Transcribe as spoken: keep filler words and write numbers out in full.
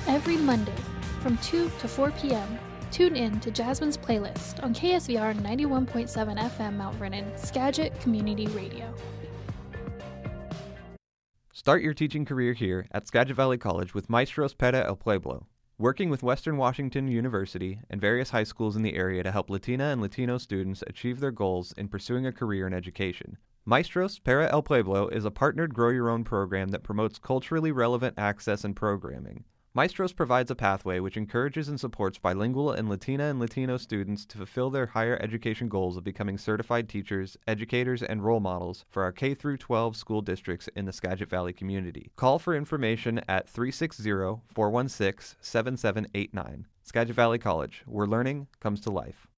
Every Monday from two to four p.m., tune in to Jasmine's Playlist on K S V R ninety-one point seven F M Mount Vernon, Skagit Community Radio. Start your teaching career here at Skagit Valley College with Maestros para el Pueblo, working with Western Washington University and various high schools in the area to help Latina and Latino students achieve their goals in pursuing a career in education. Maestros para el Pueblo is a partnered grow-your-own program that promotes culturally relevant access and programming. Maestros provides a pathway which encourages and supports bilingual and Latina and Latino students to fulfill their higher education goals of becoming certified teachers, educators, and role models for our K through twelve school districts in the Skagit Valley community. Call for information at three six zero, four one six, seven seven eight nine. Skagit Valley College, where learning comes to life.